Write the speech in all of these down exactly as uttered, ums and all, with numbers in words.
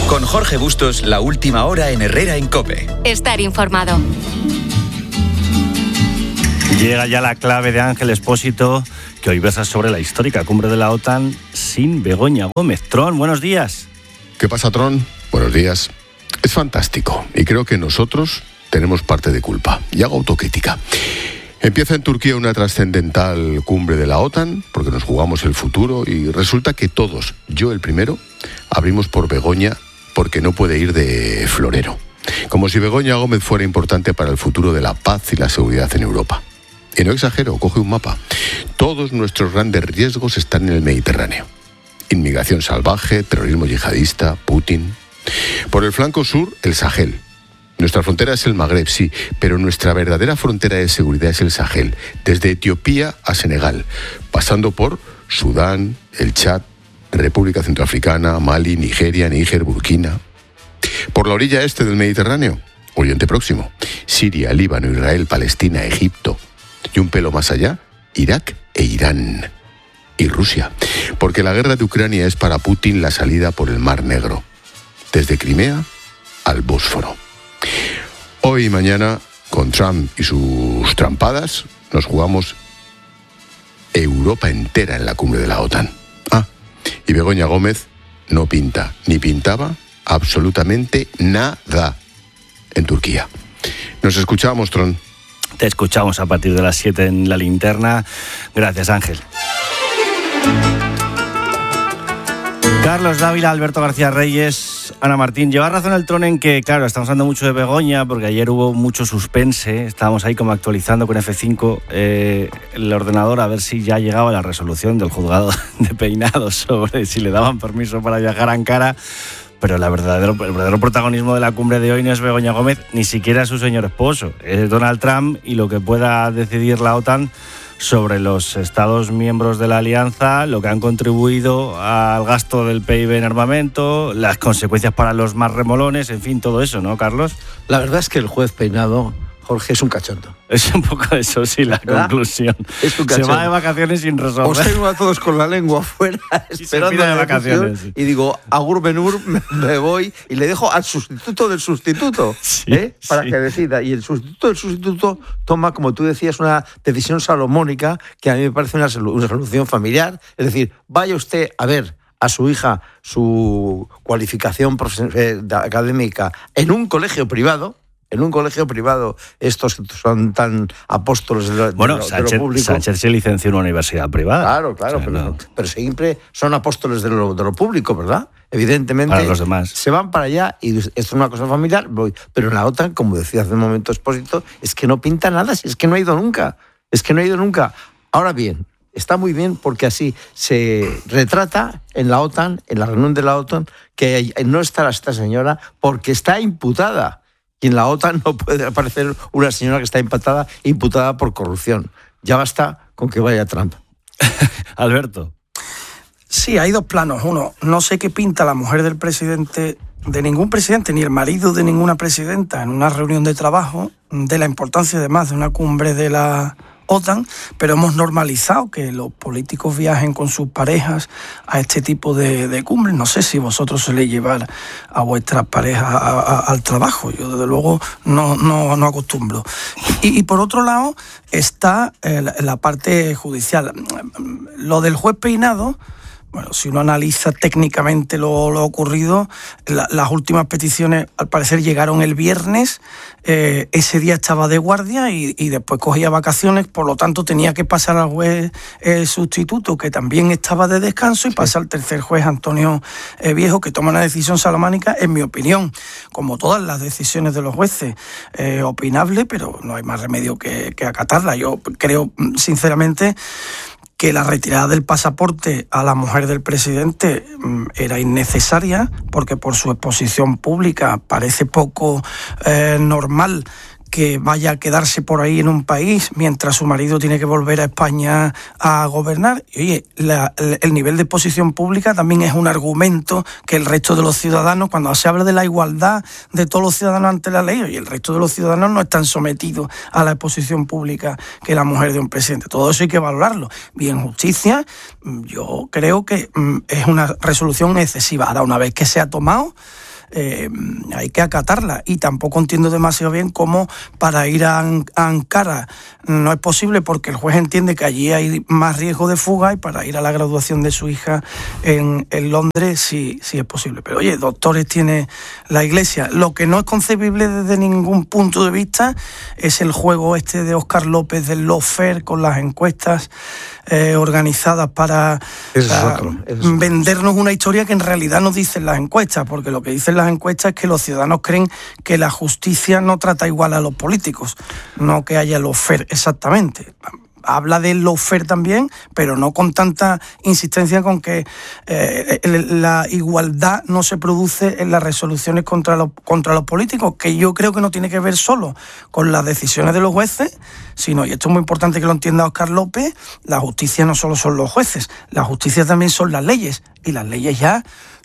Con Jorge Bustos, la última hora en Herrera en COPE. Estar informado. Llega ya la clave de Ángel Expósito, que hoy versa sobre la histórica cumbre de la OTAN sin Begoña Gómez. Tron, buenos días. ¿Qué pasa, Tron? Buenos días. Es fantástico y creo que nosotros tenemos parte de culpa. Y hago autocrítica. Empieza en Turquía una trascendental cumbre de la OTAN, porque nos jugamos el futuro, y resulta que todos, yo el primero, abrimos por Begoña porque no puede ir de florero. Como si Begoña Gómez fuera importante para el futuro de la paz y la seguridad en Europa. Y no exagero, coge un mapa. Todos nuestros grandes riesgos están en el Mediterráneo. Inmigración salvaje, terrorismo yihadista, Putin. Por el flanco sur, el Sahel. Nuestra frontera es el Magreb, sí, pero nuestra verdadera frontera de seguridad es el Sahel, desde Etiopía a Senegal, pasando por Sudán, el Chad, República Centroafricana, Mali, Nigeria, Níger, Burkina. Por la orilla este del Mediterráneo, Oriente Próximo, Siria, Líbano, Israel, Palestina, Egipto. Y un pelo más allá, Irak e Irán. Y Rusia, porque la guerra de Ucrania es para Putin la salida por el Mar Negro, desde Crimea al Bósforo. Hoy y mañana, con Trump y sus trampadas, nos jugamos Europa entera en la cumbre de la OTAN. Ah, y Begoña Gómez no pinta, ni pintaba absolutamente nada en Turquía. Nos escuchamos, Tron. Te escuchamos a partir de las siete en La Linterna. Gracias, Ángel. Carlos Dávila, Alberto García Reyes, Ana Martín. Lleva razón el Tron en que, claro, estamos hablando mucho de Begoña, porque ayer hubo mucho suspense. Estábamos ahí como actualizando con Efe cinco eh, el ordenador a ver si ya llegaba la resolución del juzgado de Peinados sobre si le daban permiso para viajar a Ankara. Pero la verdadero, el verdadero protagonismo de la cumbre de hoy no es Begoña Gómez, ni siquiera su señor esposo. Es Donald Trump y lo que pueda decidir la OTAN sobre los Estados miembros de la alianza, lo que han contribuido al gasto del P I B en armamento, las consecuencias para los más remolones, en fin, todo eso, ¿no, Carlos? La verdad es que el juez Peinado, Jorge, es un cachondo. Es un poco eso, sí, la ¿verdad? Conclusión. Es un se va de vacaciones sin resolver. Os tengo a todos con la lengua afuera esperando de vacaciones. Sí. Y digo, agur benur, me voy y le dejo al sustituto del sustituto sí, ¿eh? para sí. que decida. Y el sustituto del sustituto toma, como tú decías, una decisión salomónica que a mí me parece una, una solución familiar. Es decir, vaya usted a ver a su hija su cualificación eh, académica en un colegio privado. En un colegio privado, estos que son tan apóstoles de lo, bueno, de lo, Sánchez, de lo público. Sánchez se licenció en una universidad privada. Claro, claro, o sea, pero, no. pero siempre son apóstoles de lo, de lo público, ¿verdad? Evidentemente, para los demás. Se van para allá y esto es una cosa familiar, voy. Pero en la OTAN, como decía hace un momento Expósito, es que no pinta nada, es que no ha ido nunca. Es que no ha ido nunca. Ahora bien, está muy bien porque así se retrata en la OTAN, en la reunión de la OTAN, que no estará esta señora porque está imputada. Y en la OTAN no puede aparecer una señora que está imputada, imputada por corrupción. Ya basta con que vaya Trump. Alberto. Sí, hay dos planos. Uno, no sé qué pinta la mujer del presidente, de ningún presidente, ni el marido de ninguna presidenta, en una reunión de trabajo, de la importancia además de una cumbre de la OTAN, pero hemos normalizado que los políticos viajen con sus parejas a este tipo de, de cumbres. No sé si vosotros soléis llevar a vuestras parejas a, a, al trabajo. Yo, desde luego, no, no, no acostumbro. Y, y por otro lado está eh, la, la parte judicial. Lo del juez Peinado, bueno, si uno analiza técnicamente lo, lo ocurrido, la, las últimas peticiones al parecer llegaron el viernes, eh, ese día estaba de guardia y, y después cogía vacaciones, por lo tanto tenía que pasar al juez eh, sustituto, que también estaba de descanso, y pasa al tercer juez, Antonio eh, Viejo, que toma una decisión salamánica, en mi opinión, como todas las decisiones de los jueces, eh, opinable, pero no hay más remedio que, que acatarla. Yo creo, sinceramente, que la retirada del pasaporte a la mujer del presidente era innecesaria, porque por su exposición pública parece poco eh, normal que vaya a quedarse por ahí en un país mientras su marido tiene que volver a España a gobernar. Y oye, la, el nivel de exposición pública también es un argumento que el resto de los ciudadanos, cuando se habla de la igualdad de todos los ciudadanos ante la ley, oye, el resto de los ciudadanos no están sometidos a la exposición pública que la mujer de un presidente. Todo eso hay que valorarlo. Bien, justicia, yo creo que es una resolución excesiva. Ahora, una vez que se ha tomado, eh, hay que acatarla. Y tampoco entiendo demasiado bien cómo para ir a, An- a Ankara no es posible porque el juez entiende que allí hay más riesgo de fuga, y para ir a la graduación de su hija en, en Londres sí, sí es posible. Pero oye, doctores tiene la Iglesia. Lo que no es concebible desde ningún punto de vista es el juego este de Óscar López del lawfare con las encuestas eh, organizadas para, Ese para es otro, ese es otro. vendernos una historia que en realidad no dicen las encuestas, porque lo que dicen las encuestas es que los ciudadanos creen que la justicia no trata igual a los políticos, no que haya lawfare exactamente. Habla del lawfare también, pero no con tanta insistencia con que eh, la igualdad no se produce en las resoluciones contra los, contra los políticos, que yo creo que no tiene que ver solo con las decisiones de los jueces, sino, y esto es muy importante que lo entienda Óscar López, la justicia no solo son los jueces, la justicia también son las leyes, y las leyes ya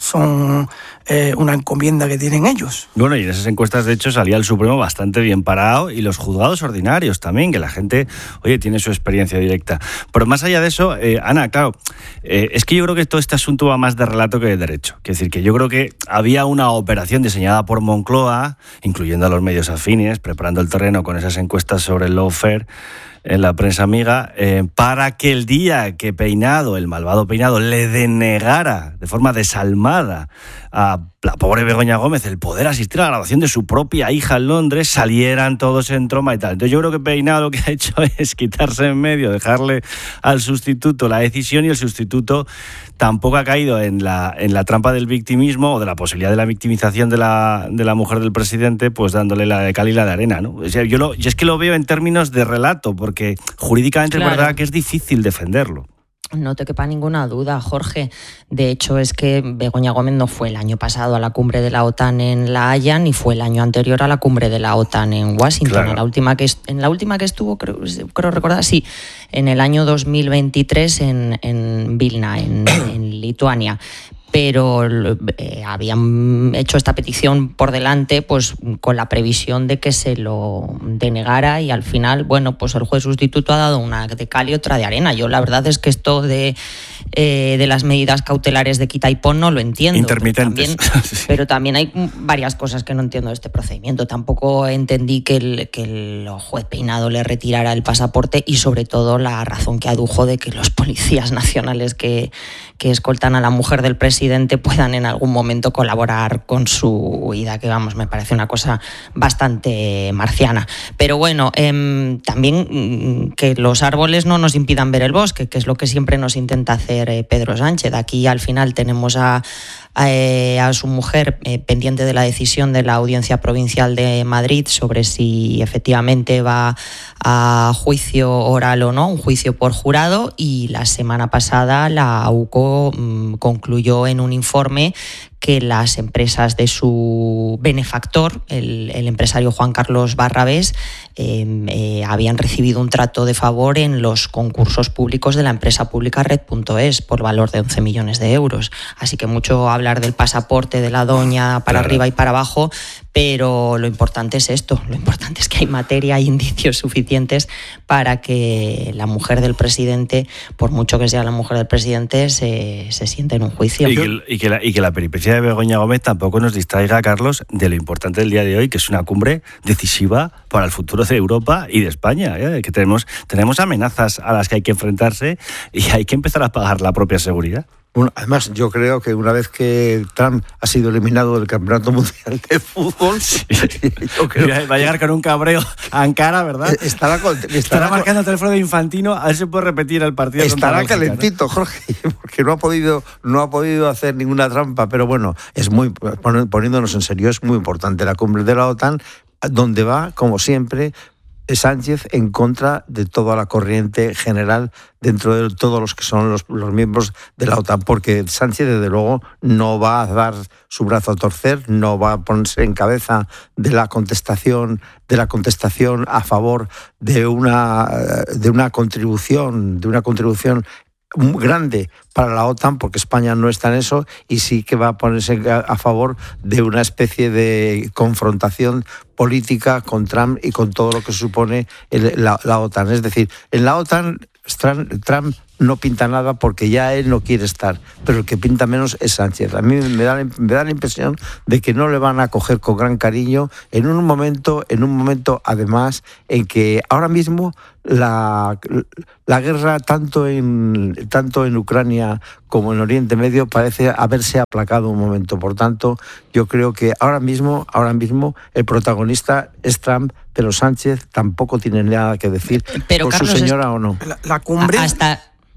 son eh, una encomienda que tienen ellos. Bueno, y en esas encuestas, de hecho, salía el Supremo bastante bien parado, y los juzgados ordinarios también, que la gente, oye, tiene su experiencia directa. Pero más allá de eso, eh, Ana, claro, eh, es que yo creo que todo este asunto va más de relato que de derecho. Es decir, que yo creo que había una operación diseñada por Moncloa, incluyendo a los medios afines, preparando el terreno con esas encuestas sobre el lawfare en la prensa amiga, eh, para que el día que Peinado, el malvado Peinado, le denegara de forma desalmada a la pobre Begoña Gómez el poder asistir a la graduación de su propia hija en Londres, salieran todos en troma y tal. Entonces yo creo que Peinado lo que ha hecho es quitarse en medio, dejarle al sustituto la decisión, y el sustituto tampoco ha caído en la, en la trampa del victimismo o de la posibilidad de la victimización de la, de la mujer del presidente, pues dándole la de cal y la de arena, ¿no? O sea, yo, lo, yo es que lo veo en términos de relato, porque jurídicamente claro, es verdad que es difícil defenderlo. No te quepa ninguna duda, Jorge. De hecho, es que Begoña Gómez no fue el año pasado a la cumbre de la OTAN en La Haya, ni fue el año anterior a la cumbre de la OTAN en Washington. Claro. En la última que, en la última que estuvo, creo, creo recordar, sí, en el año dos mil veintitrés en, en Vilna, en, en Lituania. Pero eh, habían hecho esta petición por delante, pues con la previsión de que se lo denegara, y al final, bueno, pues el juez sustituto ha dado una de cal y otra de arena. Yo la verdad es que esto de, eh, de las medidas cautelares de quita y pon no lo entiendo. Intermitentes. Pero también, sí. pero también hay varias cosas que no entiendo de este procedimiento. Tampoco entendí que el, que el juez Peinado le retirara el pasaporte, y sobre todo la razón que adujo de que los policías nacionales que, que escoltan a la mujer del presidente puedan en algún momento colaborar con su huida, que vamos, me parece una cosa bastante marciana. Pero bueno, eh, también que los árboles no nos impidan ver el bosque, que es lo que siempre nos intenta hacer eh, Pedro Sánchez. Aquí al final tenemos a A, a su mujer eh, pendiente de la decisión de la Audiencia Provincial de Madrid sobre si efectivamente va a juicio oral o no, un juicio por jurado, y la semana pasada la AUCO mmm, concluyó en un informe que las empresas de su benefactor, el, el empresario Juan Carlos Barrabés, eh, eh, habían recibido un trato de favor en los concursos públicos de la empresa pública Red punto es por valor de once millones de euros. Así que mucho hablar del pasaporte de la doña para claro. arriba y para abajo, pero lo importante es esto, lo importante es que hay materia, hay indicios suficientes para que la mujer del presidente, por mucho que sea la mujer del presidente, se, se siente en un juicio. Y que, y que, la, y que la peripecia de Begoña Gómez tampoco nos distraiga, Carlos, de lo importante del día de hoy, que es una cumbre decisiva para el futuro de Europa y de España, ¿eh? Que tenemos, tenemos amenazas a las que hay que enfrentarse, y hay que empezar a pagar la propia seguridad. Bueno, además, yo creo que una vez que Trump ha sido eliminado del Campeonato Mundial de Fútbol, sí. yo creo va a llegar con un cabreo a Ankara, ¿verdad? Estará, con, estará, estará marcando el teléfono de Infantino, a ver si puede repetir el partido. Estará contra Bélgica, calentito, ¿no? Jorge, porque no ha podido, no ha podido hacer ninguna trampa, pero bueno, es muy, poniéndonos en serio, es muy importante la cumbre de la OTAN, donde va, como siempre, Sánchez en contra de toda la corriente general dentro de todos los que son los, los miembros de la OTAN, porque Sánchez desde luego no va a dar su brazo a torcer, no va a ponerse en cabeza de la contestación de la contestación a favor de una de una contribución de una contribución muy grande para la OTAN, porque España no está en eso, y sí que va a ponerse a favor de una especie de confrontación política con Trump y con todo lo que supone el, la, la OTAN. Es decir, en la OTAN Trump no pinta nada porque ya él no quiere estar, pero el que pinta menos es Sánchez. A mí me da, me da la impresión de que no le van a acoger con gran cariño en un momento, en un momento además en que ahora mismo la, la guerra tanto en, tanto en Ucrania como en Oriente Medio parece haberse aplacado un momento. Por tanto, yo creo que ahora mismo, ahora mismo el protagonista es Trump, pero Sánchez tampoco tiene nada que decir pero, por Carlos, su señora o no. La, la cumbre... Hasta...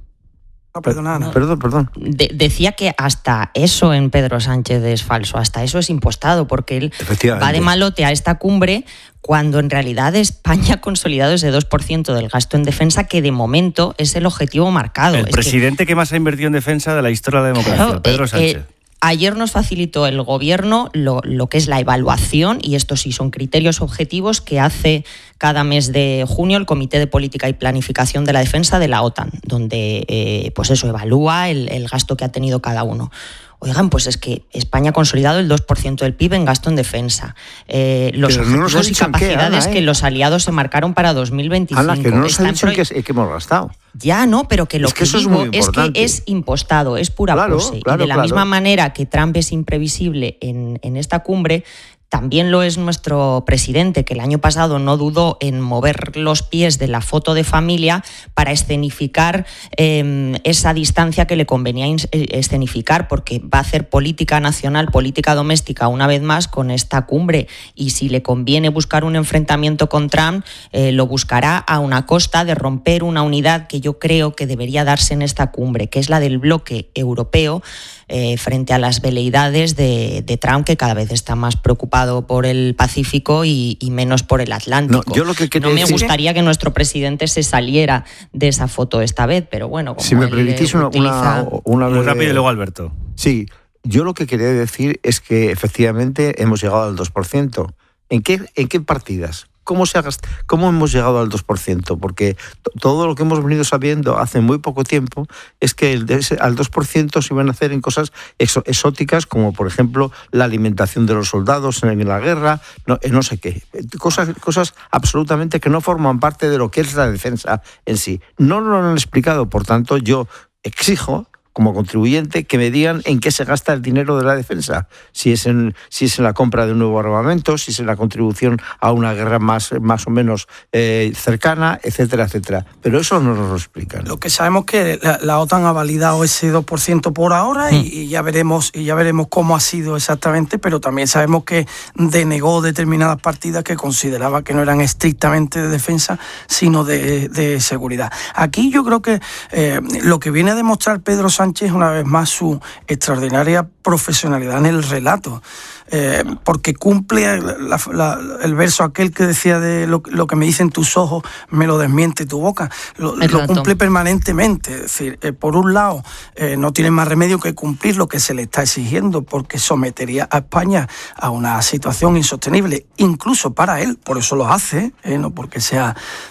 No, perdona, no. Perdón, perdón. De, decía que hasta eso en Pedro Sánchez es falso, hasta eso es impostado, porque él va de malote a esta cumbre cuando en realidad España ha consolidado ese dos por ciento del gasto en defensa, que de momento es el objetivo marcado. El es presidente que... que más ha invertido en defensa de la historia de la democracia, claro, Pedro Sánchez. Eh, eh, Ayer nos facilitó el Gobierno lo, lo que es la evaluación, y estos sí son criterios objetivos que hace cada mes de junio el Comité de Política y Planificación de la Defensa de la OTAN, donde eh, pues eso evalúa el, el gasto que ha tenido cada uno. Oigan, pues es que España ha consolidado el dos por ciento del P I B en gasto en defensa. Eh, los Pero no nos objetivos y capacidades qué, Ana, ¿eh? que los aliados se marcaron para dos mil veinticinco. Ana, que no nos ha dicho pro... en qué, que hemos gastado. Ya, no, pero que lo es que, que eso digo es, es que es impostado, es pura claro, pose. Claro, y de la claro. misma manera que Trump es imprevisible en, en esta cumbre, también lo es nuestro presidente, que el año pasado no dudó en mover los pies de la foto de familia para escenificar eh, esa distancia que le convenía escenificar, porque va a hacer política nacional, política doméstica una vez más con esta cumbre, y si le conviene buscar un enfrentamiento con Trump, eh, lo buscará a una costa de romper una unidad que yo creo que debería darse en esta cumbre, que es la del bloque europeo, eh, frente a las veleidades de, de Trump, que cada vez está más preocupado por el Pacífico y, y menos por el Atlántico. No, yo lo que no me decir... gustaría que nuestro presidente se saliera de esa foto esta vez, pero bueno, como si me él permitís una, utiliza... una, una Muy rápido y luego Alberto. Sí, yo lo que quería decir es que efectivamente hemos llegado al dos por ciento. ¿En qué, en qué partidas? ¿Cómo, se ha gast... ¿Cómo hemos llegado al dos por ciento? Porque t- todo lo que hemos venido sabiendo hace muy poco tiempo es que el de ese, al dos por ciento se iban a hacer en cosas exo- exóticas, como por ejemplo la alimentación de los soldados en la guerra, no, eh, no sé qué. Cosas, cosas absolutamente que no forman parte de lo que es la defensa en sí. No nos lo han explicado, por tanto yo exijo, como contribuyente, que me digan en qué se gasta el dinero de la defensa. Si es en, si es en la compra de un nuevo armamento, si es en la contribución a una guerra más, más o menos eh, cercana, etcétera, etcétera. Pero eso no nos lo explican. Lo que sabemos es que la, la OTAN ha validado ese dos por ciento por ahora, y, y ya veremos y ya veremos cómo ha sido exactamente, pero también sabemos que denegó determinadas partidas que consideraba que no eran estrictamente de defensa, sino de, de seguridad. Aquí yo creo que eh, lo que viene a demostrar Pedro Sánchez Sánchez una vez más su extraordinaria profesionalidad en el relato, eh, porque cumple la, la, el verso aquel que decía de lo, lo que me dicen tus ojos me lo desmiente tu boca, lo, lo cumple permanentemente. Es decir, eh, por un lado eh, no tiene más remedio que cumplir lo que se le está exigiendo, porque sometería a España a una situación insostenible, incluso para él, por eso lo hace, eh, no porque sea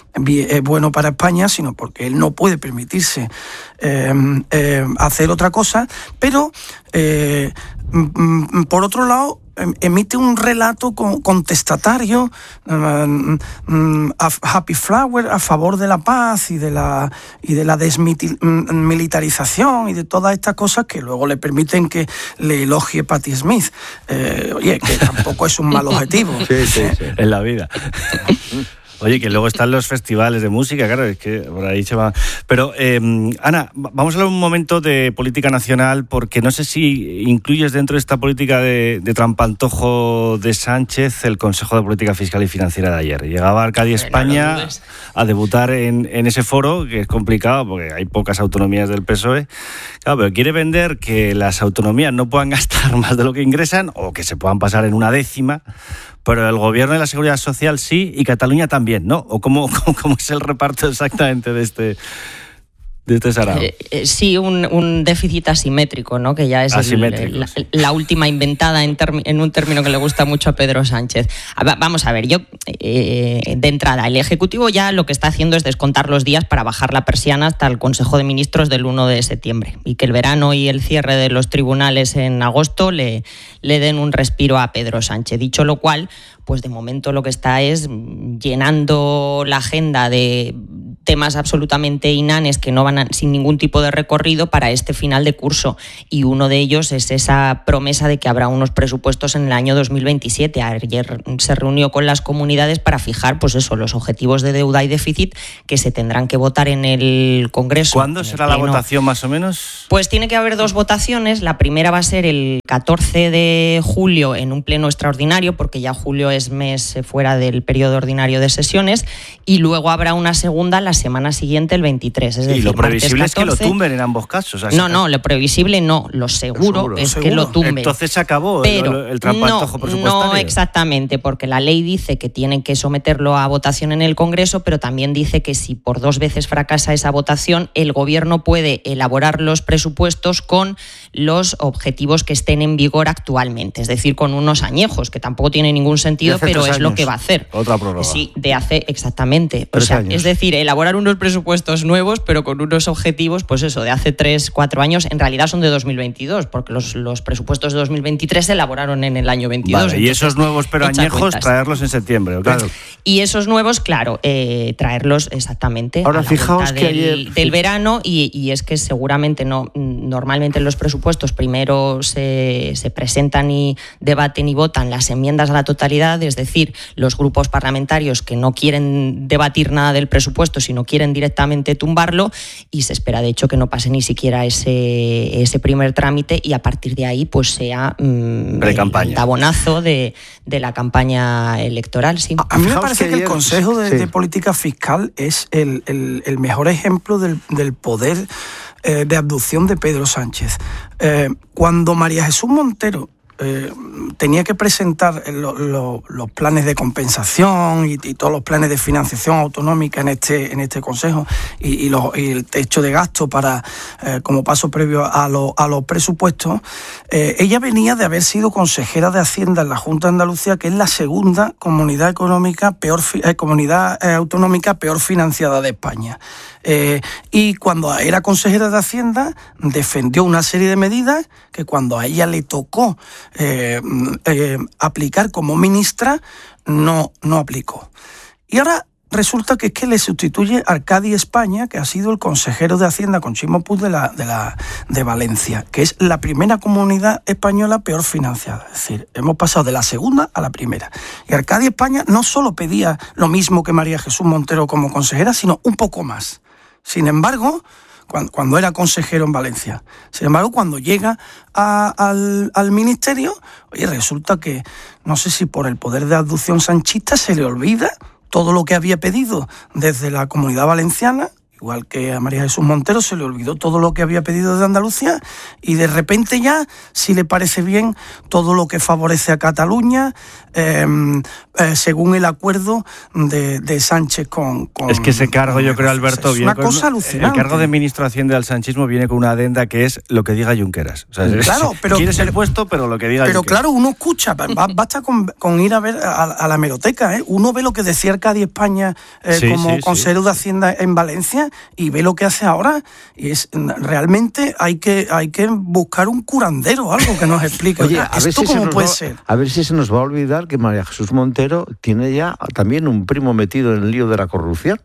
es bueno para España, sino porque él no puede permitirse eh, eh, hacer otra cosa, pero eh, mm, por otro lado emite un relato contestatario, um, um, Happy Flower, a favor de la paz y de la y de la desmilitarización y de todas estas cosas que luego le permiten que le elogie Patti Smith. Eh, oye, que tampoco es un mal objetivo. Sí, sí, sí. En la vida. Oye, que luego están los festivales de música, claro, es que por ahí se va. Pero, eh, Ana, vamos a hablar un momento de política nacional, porque no sé si incluyes dentro de esta política de, de trampantojo de Sánchez el Consejo de Política Fiscal y Financiera de ayer. Llegaba Arcadia España no a debutar en, en ese foro, que es complicado porque hay pocas autonomías del P S O E. Claro, pero quiere vender que las autonomías no puedan gastar más de lo que ingresan o que se puedan pasar en una décima. Pero el Gobierno de la Seguridad Social sí, y Cataluña también, ¿no? ¿O cómo, cómo, cómo es el reparto exactamente de este, de este sarao? Eh, eh, sí, un, un déficit asimétrico, ¿no? Que ya es el, el, la, sí. la última inventada en, term, en un término que le gusta mucho a Pedro Sánchez. A, vamos a ver, yo, eh, de entrada, el Ejecutivo ya lo que está haciendo es descontar los días para bajar la persiana hasta el Consejo de Ministros del uno de septiembre, y que el verano y el cierre de los tribunales en agosto le, le den un respiro a Pedro Sánchez. Dicho lo cual, pues de momento lo que está es llenando la agenda de temas absolutamente inanes que no van a, sin ningún tipo de recorrido para este final de curso. Y uno de ellos es esa promesa de que habrá unos presupuestos en el año dos mil veintisiete. Ayer se reunió con las comunidades para fijar, pues eso, los objetivos de deuda y déficit que se tendrán que votar en el Congreso. ¿Cuándo será la votación más o menos? Pues tiene que haber dos votaciones. La primera va a ser el catorce de julio en un pleno extraordinario, porque ya julio es mes fuera del periodo ordinario de sesiones, y luego habrá una segunda la semana siguiente, el veintitrés. Es decir, y lo previsible martes catorce, es que lo tumben en ambos casos. O sea, no, no, lo previsible no, lo seguro, seguro es seguro. que lo tumben. Entonces se acabó Pero el, el trampantojo no, presupuestario. No exactamente, porque la ley dice que tienen que someterlo a votación en el Congreso, pero también dice que si por dos veces fracasa esa votación, el Gobierno puede elaborar los presupuestos con los objetivos que estén en vigor actualmente, es decir, con unos añejos, que tampoco tiene ningún sentido, pero es años. lo que va a hacer. Otra prórroga. Sí, de hace exactamente. O sea, es decir, elaborar unos presupuestos nuevos, pero con unos objetivos, pues eso, de hace tres, cuatro años, en realidad son de dos mil veintidós, porque los, los presupuestos de dos mil veintitrés se elaboraron en el año veintidós. Vale, y esos nuevos pero añejos, cuentas. traerlos en septiembre, claro. Y esos nuevos, claro, eh, traerlos exactamente Ahora, a la fijaos del, que ayer... del verano, y, y es que seguramente no, normalmente los presupuestos primero se, se presentan y debaten y votan las enmiendas a la totalidad, es decir, los grupos parlamentarios que no quieren debatir nada del presupuesto, sino quieren directamente tumbarlo, y se espera de hecho que no pase ni siquiera ese, ese primer trámite, y a partir de ahí pues sea mmm, el tabonazo de, de la campaña electoral. Sí. A, a mí me parece que, que el Consejo de, sí. de Política Fiscal es el, el, el mejor ejemplo del, del poder eh, de abducción de Pedro Sánchez. Eh, cuando María Jesús Montero Eh, tenía que presentar lo, lo, los planes de compensación y, y todos los planes de financiación autonómica en este en este Consejo, y, y, lo, y el techo de gasto para eh, como paso previo a, lo, a los presupuestos. Eh, ella venía de haber sido consejera de Hacienda en la Junta de Andalucía, que es la segunda comunidad económica peor eh, comunidad eh, autonómica peor financiada de España. Eh, y cuando era consejera de Hacienda defendió una serie de medidas que cuando a ella le tocó eh, eh, aplicar como ministra no, no aplicó. Y ahora resulta que es que le sustituye Arcadi España, que ha sido el consejero de Hacienda con Chimo Puig de, la, de, la, de Valencia, que es la primera comunidad española peor financiada. Es decir, hemos pasado de la segunda a la primera. Y Arcadi España no solo pedía lo mismo que María Jesús Montero como consejera, sino un poco más. Sin embargo, cuando, cuando era consejero en Valencia, sin embargo, cuando llega a, al, al ministerio, oye, resulta que, no sé si por el poder de abducción sanchista se le olvida todo lo que había pedido desde la Comunidad Valenciana, igual que a María Jesús Montero se le olvidó todo lo que había pedido desde Andalucía, y de repente ya, si le parece bien, todo lo que favorece a Cataluña, eh, eh, según el acuerdo de, de Sánchez con, con... Es que ese cargo, yo creo, Alberto, es viene una con, cosa alucinante. El cargo de ministro de Hacienda del sanchismo viene con una adenda que es lo que diga Junqueras. O sea, claro, pero... Quieres el puesto, pero lo que diga Pero Junqueras. claro, uno escucha, basta con, con ir a ver a, a la hemeroteca, ¿eh? Uno ve lo que decía Arcadi España eh, sí, como sí, consejero sí. de Hacienda en Valencia, y ve lo que hace ahora, y es realmente hay que hay que buscar un curandero, algo que nos explique. Oye, a ver ¿esto si cómo se nos puede va, ser? A ver si se nos va a olvidar que María Jesús Montero tiene ya también un primo metido en el lío de la corrupción.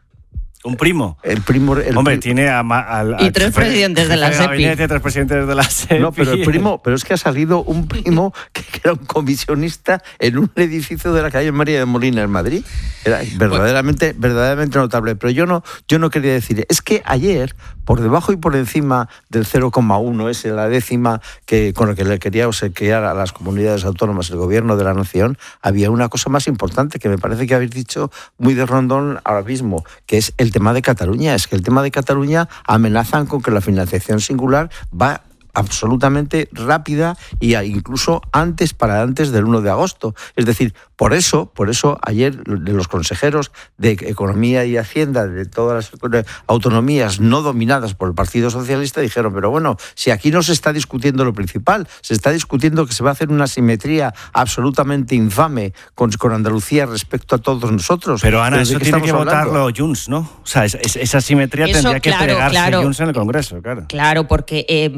¿Un primo? El primo el Hombre, pri- tiene a, a, a y tres presidentes de la SEPI. Tres presidentes de la SEPI. No, pero el primo, pero es que ha salido un primo que era un comisionista en un edificio de la calle María de Molina en Madrid. Era verdaderamente, verdaderamente notable. Pero yo no, yo no quería decir, es que ayer, por debajo y por encima del cero coma uno, ese la décima que con el que le quería obsequiar a las comunidades autónomas el gobierno de la nación, había una cosa más importante que me parece que habéis dicho muy de rondón ahora mismo, que es el tema de Cataluña. Es que el tema de Cataluña amenazan con que la financiación singular va absolutamente rápida, y incluso antes para antes del uno de agosto. Es decir, por eso, por eso ayer los consejeros de Economía y Hacienda de todas las autonomías no dominadas por el Partido Socialista dijeron, pero bueno, si aquí no se está discutiendo lo principal, se está discutiendo que se va a hacer una simetría absolutamente infame con, con Andalucía respecto a todos nosotros. Pero Ana, ¿de eso qué tiene que estamos hablando? votarlo Junts, ¿no? O sea, es, es, esa simetría Eso, tendría que claro, plegarse claro. Junts en el Congreso, claro. Claro, porque eh, la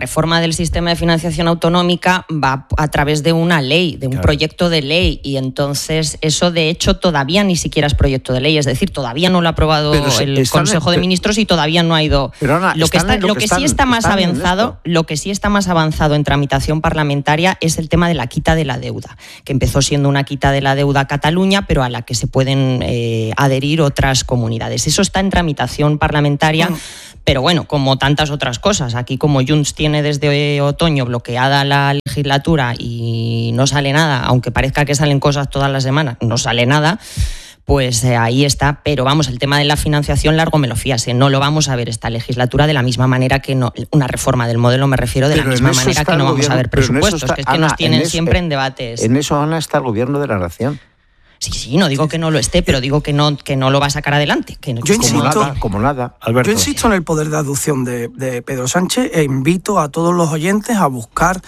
reforma del sistema de financiación autonómica va a través de una ley, de un claro. proyecto de ley, y entonces eso de hecho todavía ni siquiera es proyecto de ley, es decir, todavía no lo ha aprobado pero el Consejo en, de Ministros y todavía no ha ido. Pero Ana, lo que, está, lo lo que, que están, sí está más avanzado, lo que sí está más avanzado en tramitación parlamentaria es el tema de la quita de la deuda, que empezó siendo una quita de la deuda a Cataluña, pero a la que se pueden eh, adherir otras comunidades. Eso está en tramitación parlamentaria. Mm. Pero bueno, como tantas otras cosas, aquí como Junts tiene desde otoño bloqueada la legislatura y no sale nada, aunque parezca que salen cosas todas las semanas, no sale nada, pues eh, ahí está. Pero vamos, el tema de la financiación largo me lo fíase, no lo vamos a ver esta legislatura de la misma manera que no, una reforma del modelo me refiero de pero la misma manera que no vamos gobierno, a ver presupuestos, está, que es que Ana, nos tienen en siempre eso, en debates. En eso, Ana, está el gobierno de la nación. Sí, sí, no digo que no lo esté, pero digo que no, que no lo va a sacar adelante. Que no, yo como insisto, nada, como nada. Alberto. Yo insisto en el poder de aducción de, de Pedro Sánchez e invito a todos los oyentes a buscar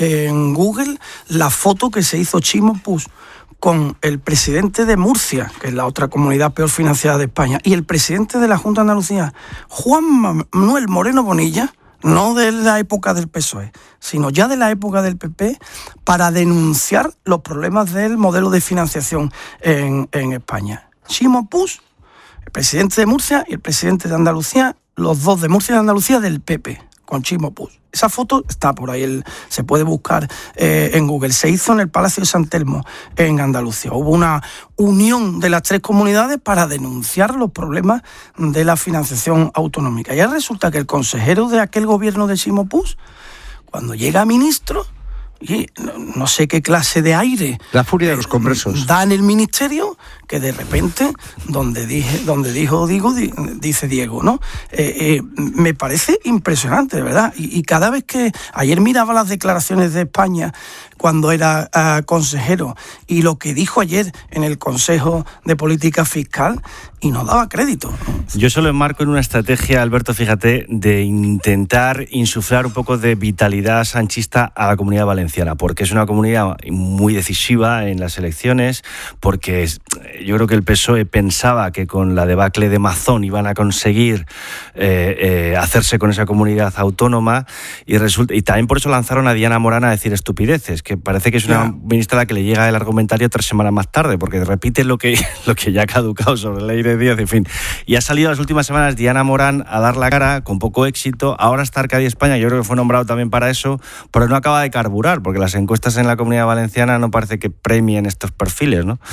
en Google la foto que se hizo Chimo Puig con el presidente de Murcia, que es la otra comunidad peor financiada de España, y el presidente de la Junta de Andalucía, Juan Manuel Moreno Bonilla, no de la época del P S O E, sino ya de la época del P P, para denunciar los problemas del modelo de financiación en, en España. Chimo Puig, el presidente de Murcia, y el presidente de Andalucía, los dos de Murcia y de Andalucía del P P, con Chimo Puig. Esa foto está por ahí, el, se puede buscar eh, en Google. Se hizo en el Palacio de San Telmo, en Andalucía. Hubo una unión de las tres comunidades para denunciar los problemas de la financiación autonómica. Y ahora resulta que el consejero de aquel gobierno de Chimo Puig, cuando llega a ministro, y no, no sé qué clase de aire la furia de los conversos da en el ministerio, que de repente donde dije donde dijo digo di, dice Diego, ¿no? Eh, eh, me parece impresionante, de verdad. Y, y cada vez que ayer miraba las declaraciones de España cuando era uh, consejero y lo que dijo ayer en el Consejo de Política Fiscal, y no daba crédito, ¿no? Yo se lo enmarco en una estrategia, Alberto, fíjate, de intentar insuflar un poco de vitalidad sanchista a la Comunidad Valenciana, porque es una comunidad muy decisiva en las elecciones, porque es, yo creo que el P S O E pensaba que con la debacle de Mazón iban a conseguir eh, eh, hacerse con esa comunidad autónoma, y resulta, y también por eso lanzaron a Diana Morán a decir estupideces, que parece que es una yeah. ministra a la que le llega el argumentario tres semanas más tarde, porque repite lo que, lo que ya ha caducado sobre la ley de Díaz, en fin. Y ha salido las últimas semanas Diana Morán a dar la cara con poco éxito. Ahora está Arcadi España, yo creo que fue nombrado también para eso, pero no acaba de carburar, porque las encuestas en la Comunidad Valenciana no parece que premien estos perfiles, ¿no?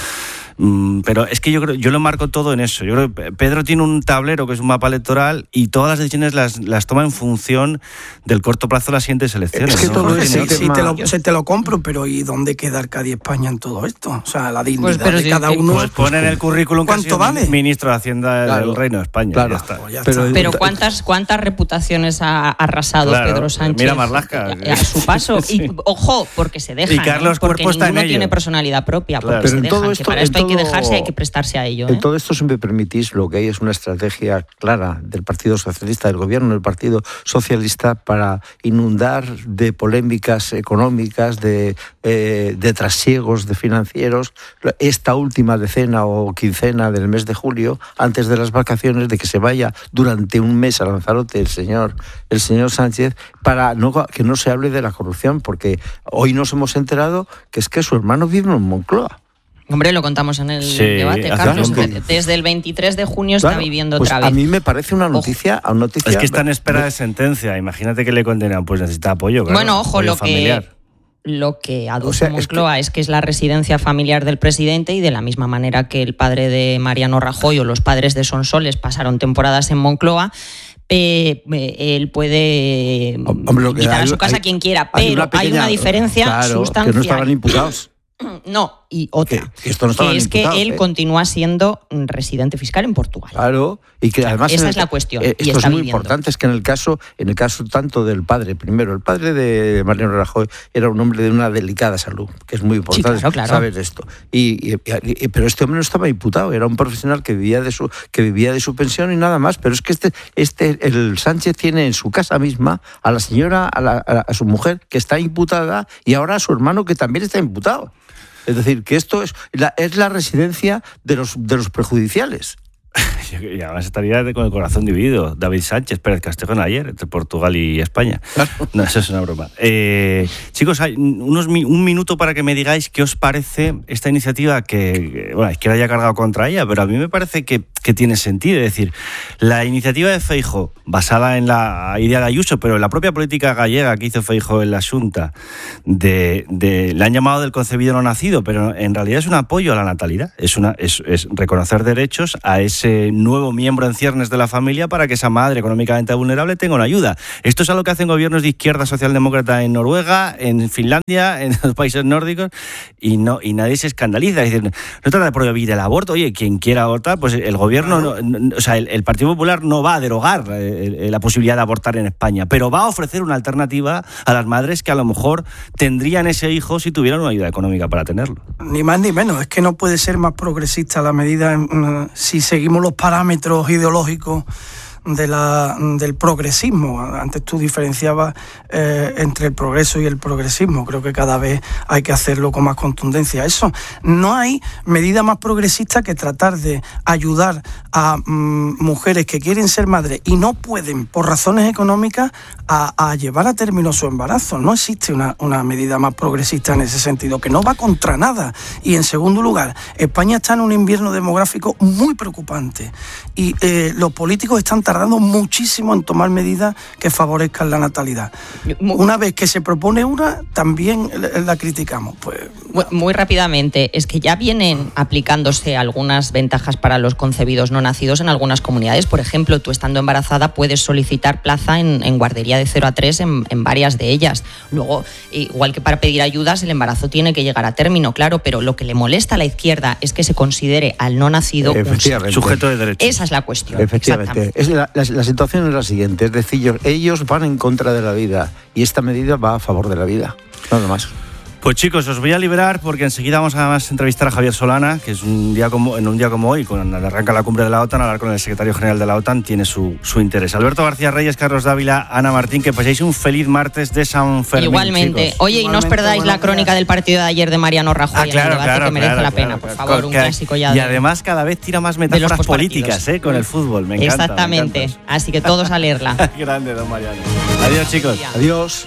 Pero es que yo creo, yo lo marco todo en eso. Yo creo que Pedro tiene un tablero que es un mapa electoral y todas las decisiones las, las toma en función del corto plazo de las siguientes elecciones. Es que ¿no? todo es, sí, sí, te lo, se te lo compro, pero ¿y dónde queda Arcadi España en todo esto? O sea, la dignidad pues, de si, cada uno. Pues pone en el currículum que ¿cuánto vale? Ministro de Hacienda claro, del Reino de España. Claro, ya está. Pues ya pero, está. pero ¿cuántas, cuántas reputaciones ha arrasado claro, Pedro Sánchez mira Marlaska, a, a su paso? Sí. Y ojo, porque se dejan, y Carlos ¿eh? Porque Cuerpo ninguno está tiene personalidad propia, claro. porque pero se dejan. todo esto, que para esto todo, hay que dejarse, hay que prestarse a ello. ¿eh? En todo esto, si me permitís, lo que hay es una estrategia clara del Partido Socialista, del gobierno del Partido Socialista, para inundar de polémicas económicas, de, eh, de trasiegos de financieros, esta última decena o quincena del mes de julio, antes de las vacaciones, de que se vaya durante un mes a Lanzarote el señor, el señor Sánchez, para no, que no se hable de la corrupción, porque hoy nos hemos enterado que es que su hermano vive en Moncloa. Hombre, lo contamos en el sí, debate, Carlos. tiempo. Desde el veintitrés de junio claro, está viviendo pues otra vez. A mí me parece una noticia, una noticia... Es que está en espera de sentencia. Imagínate que le condenan, pues necesita apoyo. Claro, bueno, ojo, apoyo lo familiar. que... Lo que aduce o sea, Moncloa es que... es que es la residencia familiar del presidente, y de la misma manera que el padre de Mariano Rajoy o los padres de Sonsoles pasaron temporadas en Moncloa, eh, él puede Hombre, invitar a su casa hay, a quien quiera, pero hay una, pequeña, hay una diferencia claro, sustancial. Que no estaban imputados. No, y otra, que, que, esto no que es que él ¿eh? continúa siendo residente fiscal en Portugal. Claro, y que además... Esa el, es la cuestión. Eh, y esto está es muy viviendo. importante, es que en el caso en el caso tanto del padre, primero, el padre de Mariano Rajoy era un hombre de una delicada salud, que es muy importante sí, claro, claro. saber esto. Y, y, y, pero este hombre no estaba imputado, era un profesional que vivía de su que vivía de su pensión y nada más. Pero es que este, este el Sánchez tiene en su casa misma a la señora, a, la, a, a su mujer, que está imputada, y ahora a su hermano, que también está imputado. Es decir, que esto es la, es la residencia de los, de los prejudiciales. Y además estaría con el corazón dividido. David Sánchez, Pérez Castejón ayer, entre Portugal y España. No, eso es una broma. Eh, chicos, hay unos, un minuto para que me digáis qué os parece esta iniciativa que, bueno, es que la haya cargado contra ella, pero a mí me parece que, que tiene sentido. Es decir, la iniciativa de Feijóo, basada en la idea de Ayuso, pero en la propia política gallega que hizo Feijóo en la Xunta, de, de, le han llamado del concebido no nacido, pero en realidad es un apoyo a la natalidad. Es, una, es, es reconocer derechos a ese nuevo miembro en ciernes de la familia para que esa madre económicamente vulnerable tenga una ayuda. Esto es algo que hacen gobiernos de izquierda socialdemócrata en Noruega, en Finlandia, en los países nórdicos, y no y nadie se escandaliza. Es decir, no trata de prohibir el aborto. Oye, quien quiera abortar, pues el gobierno, no, no, o sea, el, el Partido Popular no va a derogar eh, la posibilidad de abortar en España, pero va a ofrecer una alternativa a las madres que a lo mejor tendrían ese hijo si tuvieran una ayuda económica para tenerlo. Ni más ni menos. Es que no puede ser más progresista la medida en, si seguimos los parámetros ideológicos de la, del progresismo. Antes tú diferenciabas eh, entre el progreso y el progresismo. Creo que cada vez hay que hacerlo con más contundencia. Eso, no hay medida más progresista que tratar de ayudar a mm, mujeres que quieren ser madres y no pueden, por razones económicas, a, a llevar a término su embarazo. No existe una, una medida más progresista en ese sentido, que no va contra nada. Y en segundo lugar, España está en un invierno demográfico muy preocupante y eh, los políticos están tardando muchísimo en tomar medidas que favorezcan la natalidad. Una vez que se propone una, también la criticamos. Pues, muy, muy rápidamente, es que ya vienen aplicándose algunas ventajas para los concebidos no nacidos en algunas comunidades. Por ejemplo, tú estando embarazada puedes solicitar plaza en, en guardería de cero a tres en, en varias de ellas. Luego, igual que para pedir ayudas, el embarazo tiene que llegar a término, claro, pero lo que le molesta a la izquierda es que se considere al no nacido un sujeto de derechos. Esa es la cuestión. Efectivamente. Es la, la, la situación es la siguiente, es decir, ellos van en contra de la vida y esta medida va a favor de la vida. Nada más. Pues chicos, os voy a liberar porque enseguida vamos a entrevistar a Javier Solana, que es un día como, en un día como hoy, cuando arranca la cumbre de la OTAN, hablar con el secretario general de la OTAN tiene su, su interés. Alberto García Reyes, Carlos Dávila, Ana Martín, que paséis un feliz martes de San Fermín. Igualmente. Chicos. Oye, Igualmente, y no os perdáis la crónica días. del partido de ayer de Mariano Rajoy, ah, claro, en el debate claro, que merece claro, la pena, claro, por favor, un clásico ya. Y de, además cada vez tira más metáforas políticas eh, con el fútbol, me encanta. Exactamente, me encanta. Así que todos a leerla. Grande, don Mariano. Adiós, chicos. Adiós.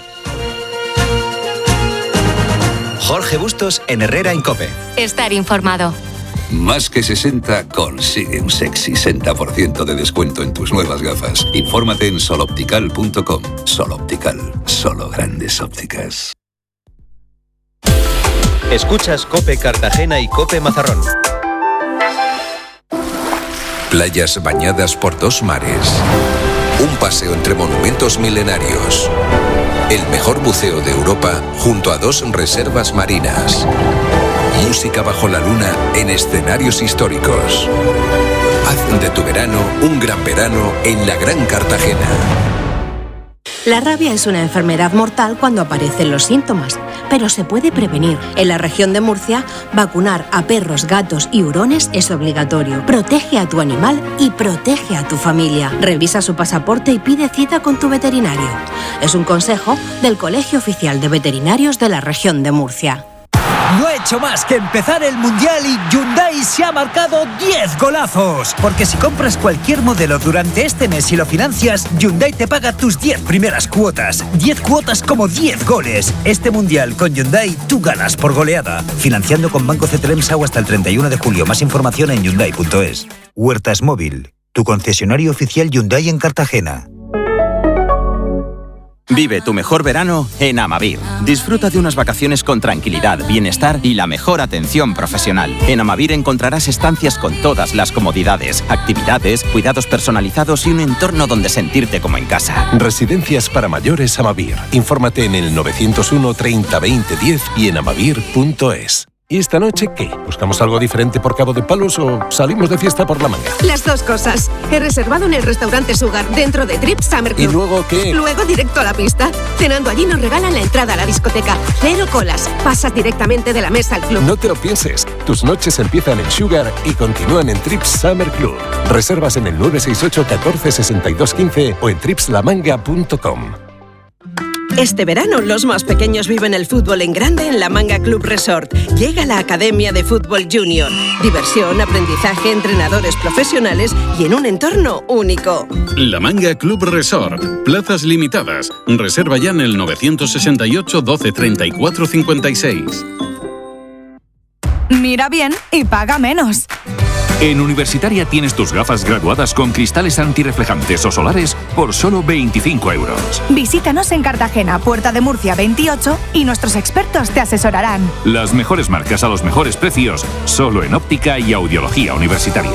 Jorge Bustos en Herrera en COPE. Estar informado. Más que sesenta consigue un sexy sesenta por ciento de descuento en tus nuevas gafas. Infórmate en soloptical punto com. Soloptical, solo grandes ópticas. Escuchas COPE Cartagena y COPE Mazarrón. Playas bañadas por dos mares. Un paseo entre monumentos milenarios. El mejor buceo de Europa junto a dos reservas marinas. Música bajo la luna en escenarios históricos. Haz de tu verano un gran verano en la Gran Cartagena. La rabia es una enfermedad mortal cuando aparecen los síntomas, pero se puede prevenir. En la región de Murcia, vacunar a perros, gatos y hurones es obligatorio. Protege a tu animal y protege a tu familia. Revisa su pasaporte y pide cita con tu veterinario. Es un consejo del Colegio Oficial de Veterinarios de la región de Murcia. No ha hecho más que empezar el Mundial y Hyundai se ha marcado diez golazos. Porque si compras cualquier modelo durante este mes y lo financias, Hyundai te paga tus diez primeras cuotas. diez cuotas como diez goles. Este Mundial con Hyundai tú ganas por goleada. Financiando con Banco Cetremsau hasta el treinta y uno de julio. Más información en hyundai punto es. Huertas Móvil, tu concesionario oficial Hyundai en Cartagena. Vive tu mejor verano en Amavir. Disfruta de unas vacaciones con tranquilidad, bienestar y la mejor atención profesional. En Amavir encontrarás estancias con todas las comodidades, actividades, cuidados personalizados y un entorno donde sentirte como en casa. Residencias para mayores Amavir. Infórmate en el novecientos uno treinta veinte diez y en amavir punto es. ¿Y esta noche qué? ¿Buscamos algo diferente por Cabo de Palos o salimos de fiesta por la manga? Las dos cosas. He reservado en el restaurante Sugar, dentro de Trip Summer Club. ¿Y luego qué? Luego directo a la pista. Cenando allí nos regalan la entrada a la discoteca. Cero colas. Pasas directamente de la mesa al club. No te lo pienses. Tus noches empiezan en Sugar y continúan en Trip Summer Club. Reservas en el nueve seis ocho catorce sesenta y dos quince o en trips la manga punto com. Este verano los más pequeños viven el fútbol en grande en la Manga Club Resort. Llega la Academia de Fútbol Junior. Diversión, aprendizaje, entrenadores profesionales y en un entorno único. La Manga Club Resort. Plazas limitadas. Reserva ya en el nueve seis ocho, doce, treinta y cuatro, cincuenta y seis. Mira bien y paga menos. En Universitaria tienes tus gafas graduadas con cristales antirreflejantes o solares por solo veinticinco euros. Visítanos en Cartagena, Puerta de Murcia veintiocho y nuestros expertos te asesorarán. Las mejores marcas a los mejores precios, solo en óptica y audiología universitaria.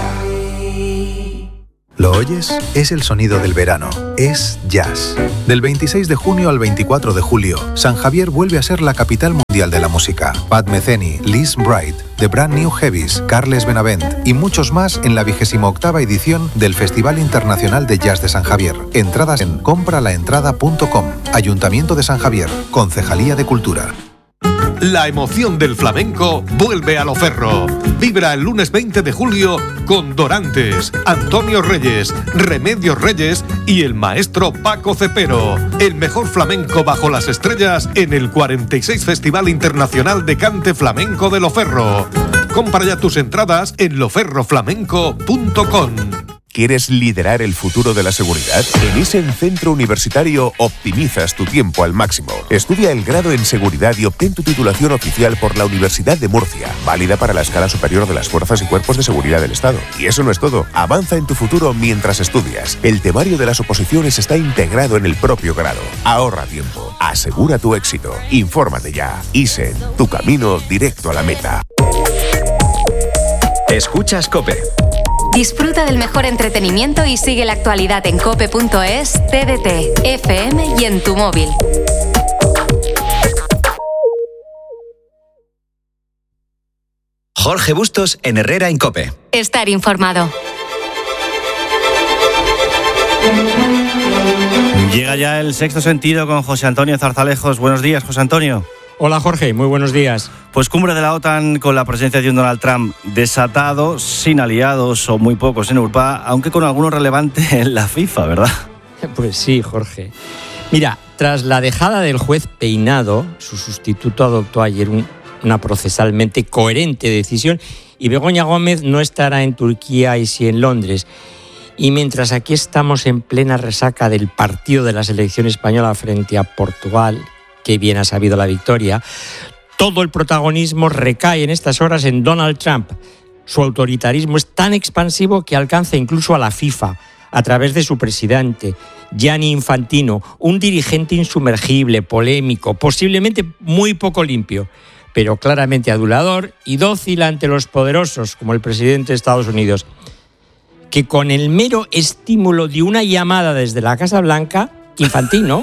¿Lo oyes? Es el sonido del verano. Es jazz. Del veintiséis de junio al veinticuatro de julio, San Javier vuelve a ser la capital mundial de la música. Pat Metheny, Liz Bright, The Brand New Heavies, Carles Benavent y muchos más en la vigésima octava edición del Festival Internacional de Jazz de San Javier. Entradas en compralaentrada punto com. Ayuntamiento de San Javier. Concejalía de Cultura. La emoción del flamenco vuelve a Loferro. Vibra el lunes veinte de julio con Dorantes, Antonio Reyes, Remedios Reyes y el maestro Paco Cepero. El mejor flamenco bajo las estrellas en el cuarenta y seis Festival Internacional de Cante Flamenco de Loferro. Compra ya tus entradas en loferroflamenco punto com. ¿Quieres liderar el futuro de la seguridad? En Isen Centro Universitario optimizas tu tiempo al máximo. Estudia el grado en seguridad y obtén tu titulación oficial por la Universidad de Murcia, válida para la escala superior de las fuerzas y cuerpos de seguridad del Estado. Y eso no es todo. Avanza en tu futuro mientras estudias. El temario de las oposiciones está integrado en el propio grado. Ahorra tiempo. Asegura tu éxito. Infórmate ya. Isen, tu camino directo a la meta. Escuchas COPE. Disfruta del mejor entretenimiento y sigue la actualidad en cope punto es, T D T, F M y en tu móvil. Jorge Bustos en Herrera en COPE. Estar informado. Llega ya el sexto sentido con José Antonio Zarzalejos. Buenos días, José Antonio. Hola Jorge, muy buenos días. Pues cumbre de la OTAN con la presencia de un Donald Trump desatado, sin aliados o muy pocos en Europa, aunque con algunos relevantes en la FIFA, ¿verdad? Pues sí, Jorge. Mira, tras la dejada del juez Peinado, su sustituto adoptó ayer un, una procesalmente coherente decisión y Begoña Gómez no estará en Turquía y sí en Londres. Y mientras aquí estamos en plena resaca del partido de la selección española frente a Portugal, que bien ha sabido la victoria, todo el protagonismo recae en estas horas en Donald Trump. Su autoritarismo es tan expansivo que alcanza incluso a la FIFA, a través de su presidente, Gianni Infantino, un dirigente insumergible, polémico, posiblemente muy poco limpio, pero claramente adulador y dócil ante los poderosos, como el presidente de Estados Unidos, que con el mero estímulo de una llamada desde la Casa Blanca, Infantino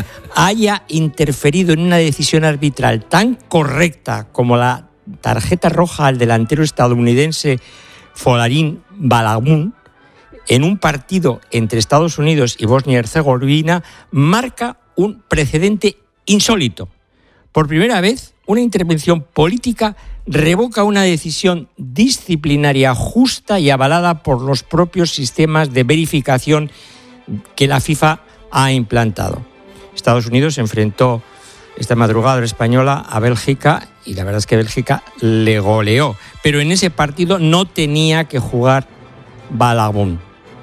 haya interferido en una decisión arbitral tan correcta como la tarjeta roja al delantero estadounidense Folarin Balagun en un partido entre Estados Unidos y Bosnia y Herzegovina, marca un precedente insólito. Por primera vez, una intervención política revoca una decisión disciplinaria justa y avalada por los propios sistemas de verificación que la FIFA ha implantado. Estados Unidos se enfrentó esta madrugada española a Bélgica y la verdad es que Bélgica le goleó. Pero en ese partido no tenía que jugar Balagun.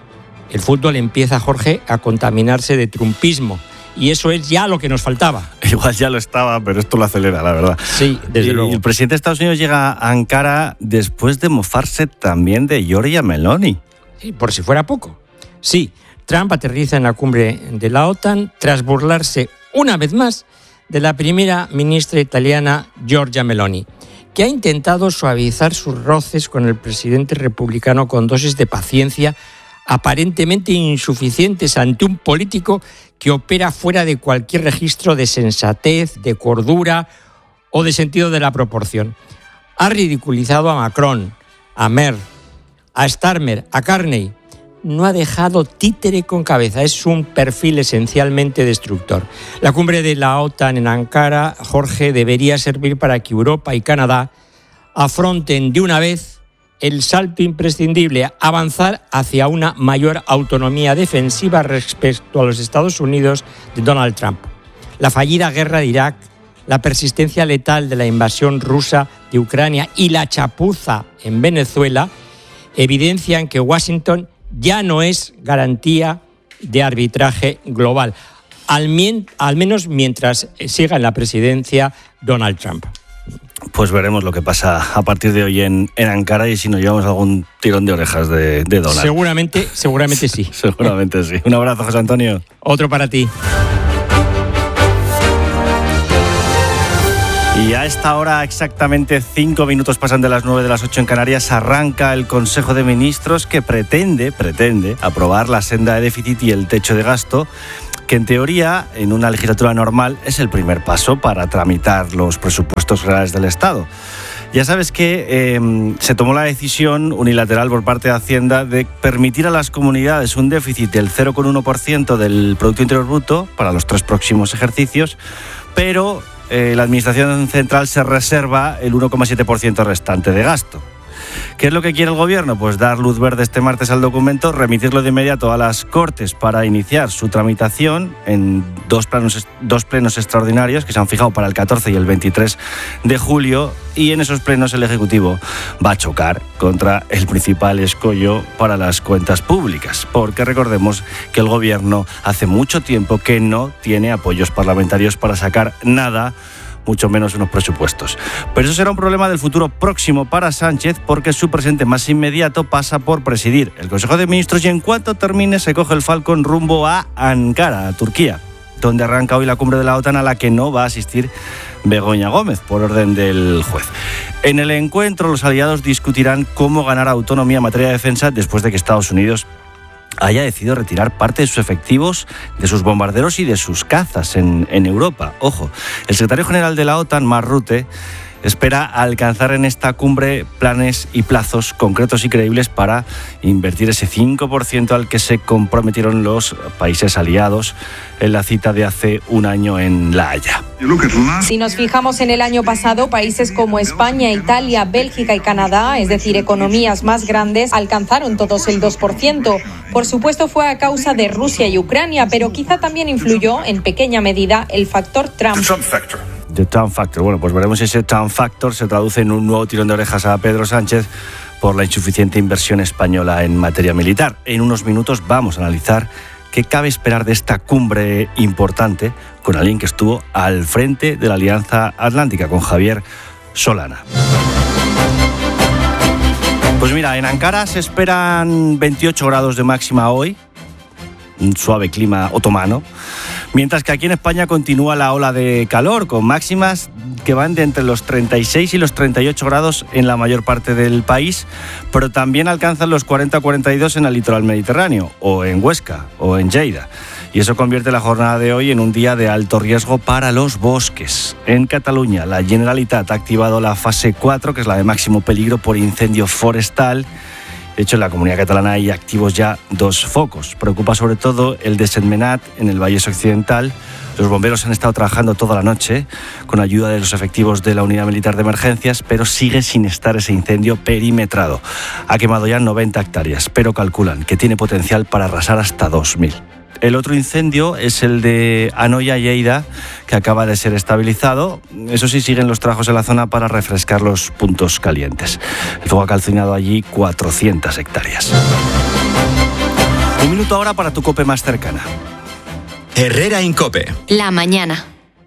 El fútbol empieza, Jorge, a contaminarse de trumpismo. Y eso es ya lo que nos faltaba. Igual ya lo estaba, pero esto lo acelera, la verdad. Sí, desde y, luego. El presidente de Estados Unidos llega a Ankara después de mofarse también de Giorgia Meloni. Sí, por si fuera poco. Sí, Trump aterriza en la cumbre de la OTAN tras burlarse una vez más de la primera ministra italiana Giorgia Meloni, que ha intentado suavizar sus roces con el presidente republicano con dosis de paciencia aparentemente insuficientes ante un político que opera fuera de cualquier registro de sensatez, de cordura o de sentido de la proporción. Ha ridiculizado a Macron, a Merkel, a Starmer, a Carney. No ha dejado títere con cabeza, es un perfil esencialmente destructor. La cumbre de la OTAN en Ankara, Jorge, debería servir para que Europa y Canadá afronten de una vez el salto imprescindible, avanzar hacia una mayor autonomía defensiva respecto a los Estados Unidos de Donald Trump. la fallida guerra de Irak, la persistencia letal de la invasión rusa de Ucrania y la chapuza en Venezuela evidencian que Washington ya no es garantía de arbitraje global, al, mien- al menos mientras siga en la presidencia Donald Trump. Pues veremos lo que pasa a partir de hoy en, en Ankara y si nos llevamos algún tirón de orejas de, de Donald. Seguramente, seguramente sí. Seguramente sí. Un abrazo, José Antonio. Otro para ti. Y a esta hora, exactamente cinco minutos pasan de las nueve de las ocho en Canarias, arranca el Consejo de Ministros que pretende, pretende aprobar la senda de déficit y el techo de gasto, que en teoría, en una legislatura normal, es el primer paso para tramitar los presupuestos generales del Estado. Ya sabes que eh, se tomó la decisión unilateral por parte de Hacienda de permitir a las comunidades un déficit del cero coma uno por ciento del Producto Interior Bruto para los tres próximos ejercicios, pero eh, la Administración Central se reserva el uno coma siete por ciento restante de gasto. ¿Qué es lo que quiere el Gobierno? Pues dar luz verde este martes al documento, remitirlo de inmediato a las Cortes para iniciar su tramitación en dos plenos, dos plenos extraordinarios que se han fijado para el catorce y el veintitrés de julio, y en esos plenos el Ejecutivo va a chocar contra el principal escollo para las cuentas públicas, porque recordemos que el Gobierno hace mucho tiempo que no tiene apoyos parlamentarios para sacar nada, mucho menos unos presupuestos. Pero eso será un problema del futuro próximo para Sánchez, porque su presente más inmediato pasa por presidir el Consejo de Ministros y en cuanto termine se coge el Falcon rumbo a Ankara, a Turquía, donde arranca hoy la cumbre de la OTAN a la que no va a asistir Begoña Gómez, por orden del juez. En el encuentro los aliados discutirán cómo ganar autonomía en materia de defensa después de que Estados Unidos haya decidido retirar parte de sus efectivos, de sus bombarderos y de sus cazas en, en Europa. Ojo, el secretario general de la OTAN, Mark Rutte, espera alcanzar en esta cumbre planes y plazos concretos y creíbles para invertir ese cinco por ciento al que se comprometieron los países aliados en la cita de hace un año en La Haya. Si nos fijamos en el año pasado, países como España, Italia, Bélgica y Canadá, es decir, economías más grandes, alcanzaron todos el dos por ciento. Por supuesto, fue a causa de Rusia y Ucrania, pero quizá también influyó en pequeña medida el factor Trump. The Trump Factor. Bueno, pues veremos si ese Trump Factor se traduce en un nuevo tirón de orejas a Pedro Sánchez por la insuficiente inversión española en materia militar. En unos minutos vamos a analizar qué cabe esperar de esta cumbre importante con alguien que estuvo al frente de la Alianza Atlántica, con Javier Solana. Pues mira, en Ankara se esperan veintiocho grados de máxima hoy, un suave clima otomano, mientras que aquí en España continúa la ola de calor, con máximas que van de entre los treinta y seis y los treinta y ocho grados en la mayor parte del país, pero también alcanzan los cuarenta a cuarenta y dos en el litoral mediterráneo, o en Huesca, o en Lleida. Y eso convierte la jornada de hoy en un día de alto riesgo para los bosques. En Cataluña, la Generalitat ha activado la fase cuatro, que es la de máximo peligro por incendio forestal. De hecho, en la Comunidad Catalana hay activos ya dos focos. Preocupa sobre todo el de Sentmenat, en el Vallès Occidental. Los bomberos han estado trabajando toda la noche con ayuda de los efectivos de la Unidad Militar de Emergencias, pero sigue sin estar ese incendio perimetrado. Ha quemado ya noventa hectáreas, pero calculan que tiene potencial para arrasar hasta dos mil. El otro incendio es el de Anoia y Lleida, que acaba de ser estabilizado. Eso sí, siguen los trabajos en la zona para refrescar los puntos calientes. El fuego ha calcinado allí cuatrocientas hectáreas. Un minuto ahora para tu COPE más cercana. Herrera Incope. La mañana.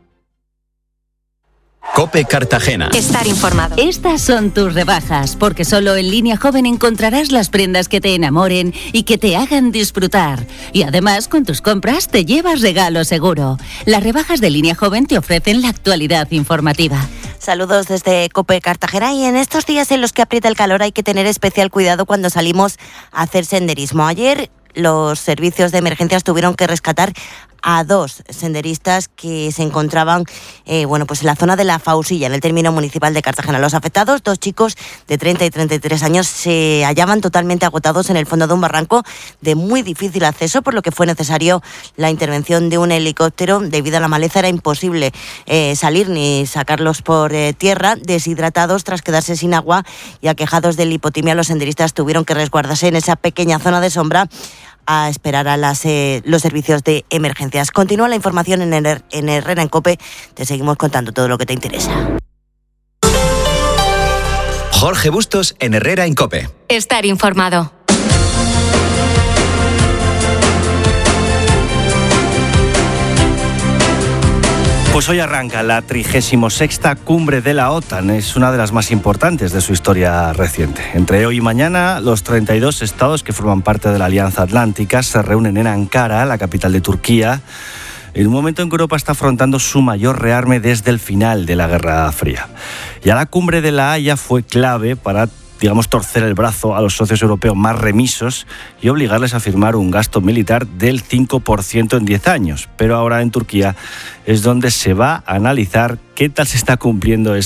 COPE Cartagena. Estar informado. Estas son tus rebajas, porque solo en Línea Joven encontrarás las prendas que te enamoren y que te hagan disfrutar. Y además, con tus compras te llevas regalo seguro. Las rebajas de Línea Joven te ofrecen la actualidad informativa. Saludos desde COPE Cartagena, y en estos días en los que aprieta el calor hay que tener especial cuidado cuando salimos a hacer senderismo. Ayer los servicios de emergencias tuvieron que rescatar a dos senderistas que se encontraban eh, bueno, pues en la zona de la Fausilla, en el término municipal de Cartagena. Los afectados, dos chicos de treinta y treinta y tres años, se hallaban totalmente agotados en el fondo de un barranco de muy difícil acceso, por lo que fue necesario la intervención de un helicóptero. Debido a la maleza era imposible eh, salir ni sacarlos por eh, tierra. Deshidratados tras quedarse sin agua y aquejados de lipotimia, los senderistas tuvieron que resguardarse en esa pequeña zona de sombra a esperar a las, eh, los servicios de emergencias. Continúa la información en, el, en Herrera en COPE. Te seguimos contando todo lo que te interesa. Jorge Bustos en Herrera en COPE. Estar informado. Pues hoy arranca la trigésima sexta cumbre de la OTAN. Es una de las más importantes de su historia reciente. Entre hoy y mañana, los treinta y dos estados que forman parte de la Alianza Atlántica se reúnen en Ankara, la capital de Turquía, en un momento en que Europa está afrontando su mayor rearme desde el final de la Guerra Fría. Ya la cumbre de La Haya fue clave para, digamos, torcer el brazo a los socios europeos más remisos y obligarles a firmar un gasto militar del cinco por ciento en diez años. Pero ahora en Turquía es donde se va a analizar qué tal se está cumpliendo ese